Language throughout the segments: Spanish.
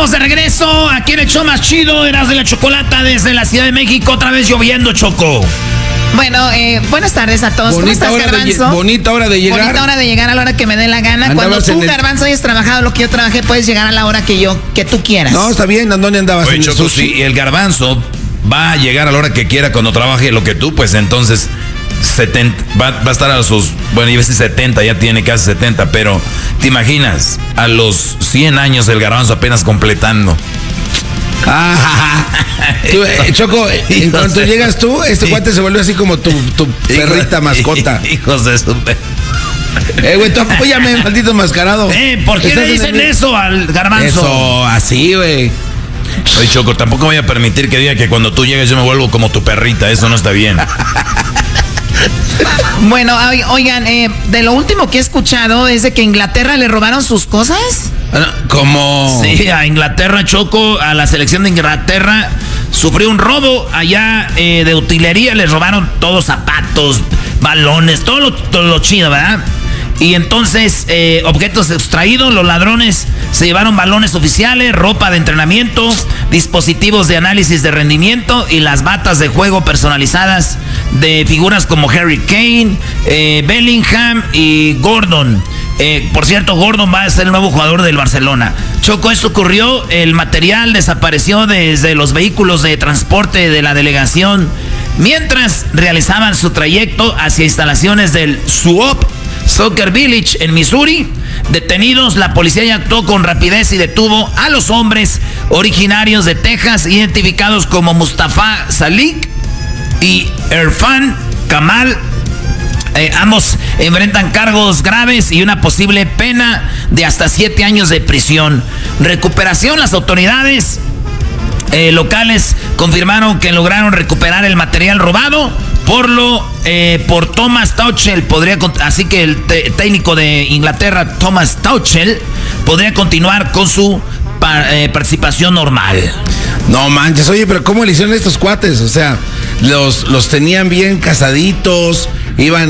Estamos de regreso aquí en el show más chido, Eras de la Chocolata, desde la Ciudad de México, otra vez lloviendo, Choco. Bueno, buenas tardes a todos. ¿Cómo estás, Garbanzo? Bonita hora de llegar. Bonita hora de llegar a la hora que me dé la gana. Cuando tú, Garbanzo, hayas trabajado lo que yo trabajé, puedes llegar a la hora que tú quieras. No, está bien. ¿Dónde andabas? Oye, Choco, si el Garbanzo va a llegar a la hora que quiera cuando trabaje lo que tú, pues entonces 70, va a estar a sus, bueno, yo a decir 70, ya tiene casi 70, pero ¿te imaginas? A los 100 años el Garbanzo apenas completando. Tú, Choco, en cuanto llegas tú, este cuate se vuelve así como tu perrita mascota. Hijos de su... Güey, tú apóyame, maldito mascarado. ¿Por qué le dicen eso al Garbanzo? Eso, así, güey. Oye, Choco, tampoco voy a permitir que diga que cuando tú llegues yo me vuelvo como tu perrita, eso no está bien. Bueno, oigan, de lo último que he escuchado es de que a Inglaterra le robaron sus cosas. ¿Cómo? Sí, a Inglaterra, Choco, a la selección de Inglaterra sufrió un robo allá de utilería, les robaron todos zapatos, balones, todo lo chido, ¿verdad? Y entonces, objetos extraídos, los ladrones se llevaron balones oficiales, ropa de entrenamiento, dispositivos de análisis de rendimiento y las batas de juego personalizadas de figuras como Harry Kane, Bellingham y Gordon. Por cierto, Gordon va a ser el nuevo jugador del Barcelona. Choco, esto ocurrió, el material desapareció desde los vehículos de transporte de la delegación mientras realizaban su trayecto hacia instalaciones del Swope Soccer Village en Missouri. Detenidos, la policía ya actuó con rapidez y detuvo a los hombres originarios de Texas, identificados como Mustafa Salik y Irfan Kamal. Ambos enfrentan cargos graves y una posible pena de hasta 7 años de prisión. Recuperación, las autoridades locales confirmaron que lograron recuperar el material robado por Thomas Tuchel. Así que el técnico de Inglaterra, Thomas Tuchel, podría continuar con su participación normal. No manches, oye, pero ¿cómo le hicieron estos cuates? O sea, los tenían bien casaditos, iban...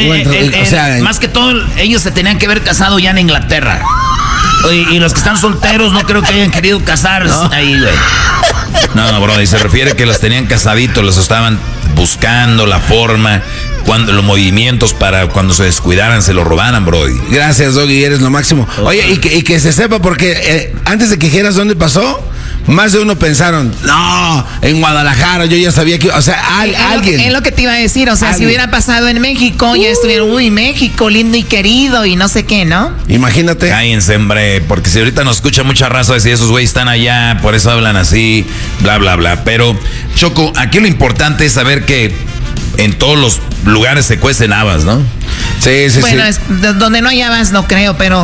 más que todo, ellos se tenían que haber casado ya en Inglaterra. Y los que están solteros no creo que hayan querido casarse ahí, güey. No, bro, y se refiere que los tenían casaditos, los estaban buscando la forma, los movimientos para cuando se descuidaran, se lo robaran, bro. Gracias, Doggy, eres lo máximo. Oye, y que se sepa, porque antes de que dijeras dónde pasó, más de uno pensaron, no, en Guadalajara, yo ya sabía que, o sea, alguien. Es lo que te iba a decir, o sea, alguien. Si hubiera pasado en México, ya estuvieron, uy, México, lindo y querido, y no sé qué, ¿no? Imagínate. Cállense, hombre, porque si ahorita nos escucha mucha raza decir, esos güeyes están allá, por eso hablan así, bla, bla, bla. Pero, Choco, aquí lo importante es saber que en todos los lugares se cuecen habas, ¿no? Sí. Bueno, donde no hay habas no creo, pero...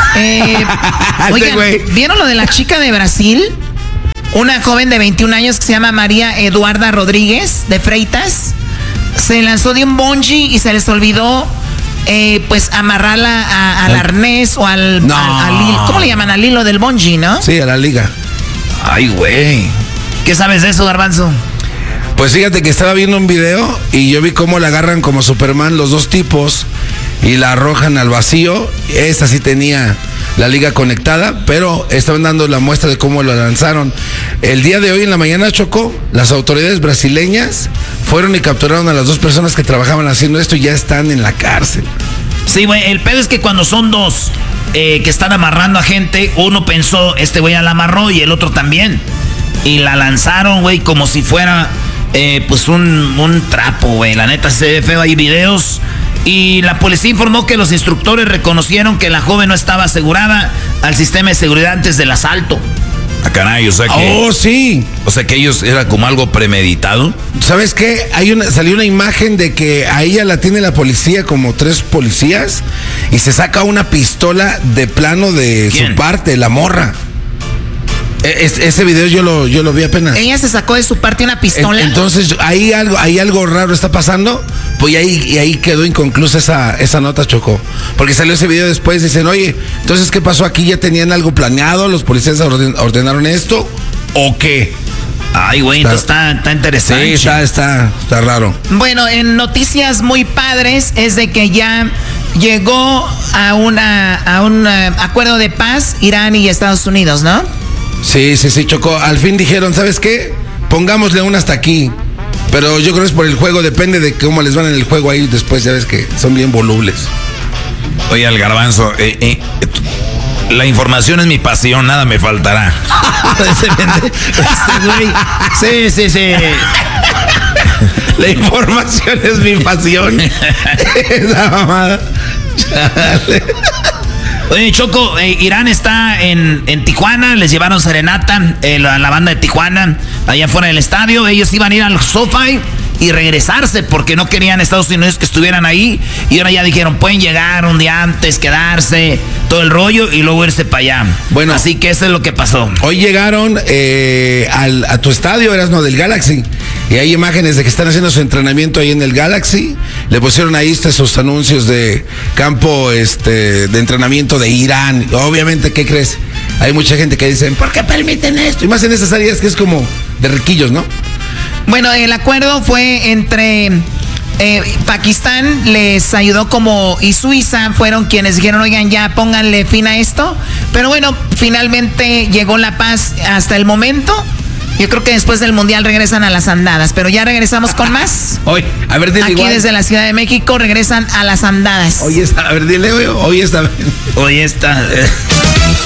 oigan, ¿vieron lo de la chica de Brasil? Una joven de 21 años que se llama María Eduarda Rodríguez, de Freitas, se lanzó de un bungee y se les olvidó, pues, amarrarla al arnés o al hilo. ¿Cómo le llaman? Al hilo del bungee, ¿no? Sí, a la liga. Ay, güey. ¿Qué sabes de eso, Garbanzo? Pues fíjate que estaba viendo un video y yo vi cómo la agarran como Superman los dos tipos y la arrojan al vacío. Esta sí tenía la liga conectada, pero estaban dando la muestra de cómo lo lanzaron. El día de hoy en la mañana, Choco, las autoridades brasileñas fueron y capturaron a las 2 personas que trabajaban haciendo esto y ya están en la cárcel. Sí, güey, el pedo es que cuando son dos que están amarrando a gente, uno pensó, este güey ya la amarró y el otro también. Y la lanzaron, güey, como si fuera pues un trapo, güey. La neta se ve feo, hay videos. Y la policía informó que los instructores reconocieron que la joven no estaba asegurada al sistema de seguridad antes del asalto. Ah, caray, o sea que... Oh, sí. O sea que ellos era como algo premeditado. ¿Sabes qué? Salió una imagen de que a ella la tiene la policía, como 3 policías, y se saca una pistola de plano de ¿Quién? Su parte, la morra. Ese video yo lo vi apenas. Ella se sacó de su parte una pistola. Entonces, ahí algo raro está pasando. Pues ahí quedó inconclusa esa nota, Choco. Porque salió ese video después, dicen, oye, entonces, ¿qué pasó aquí? ¿Ya tenían algo planeado? ¿Los policías ordenaron esto? ¿O qué? Ay, güey, entonces está interesante. Sí, está raro. Bueno, en noticias muy padres es de que ya llegó a un acuerdo de paz Irán y Estados Unidos, ¿no? Sí, Choco. Al fin dijeron, ¿sabes qué? Pongámosle una hasta aquí. Pero yo creo que es por el juego, depende de cómo les van en el juego ahí después, ya ves que son bien volubles. Oye, al Garbanzo, la información es mi pasión, nada me faltará. Sí. La información es mi pasión. Esa mamada. Oye, Choco, Irán está en Tijuana, les llevaron serenata, la banda de Tijuana, allá afuera del estadio. Ellos iban a ir al SoFi y regresarse porque no querían Estados Unidos que estuvieran ahí. Y ahora ya dijeron, pueden llegar un día antes, quedarse, todo el rollo y luego irse para allá. Bueno, así que eso es lo que pasó. Hoy llegaron a tu estadio, Erasmo, del Galaxy. Y hay imágenes de que están haciendo su entrenamiento ahí en el Galaxy. Le pusieron ahí sus anuncios de campo de entrenamiento de Irán. Obviamente, ¿qué crees? Hay mucha gente que dice, ¿por qué permiten esto? Y más en esas áreas que es como de riquillos, ¿no? Bueno, el acuerdo fue entre Pakistán, les ayudó y Suiza fueron quienes dijeron, oigan, ya pónganle fin a esto. Pero bueno, finalmente llegó la paz hasta el momento. Yo creo que después del Mundial regresan a las andadas, pero ya regresamos con más. Hoy, a ver, dile aquí igual. Desde la Ciudad de México regresan a las andadas. Hoy está, a ver, dile, hoy está. Hoy está.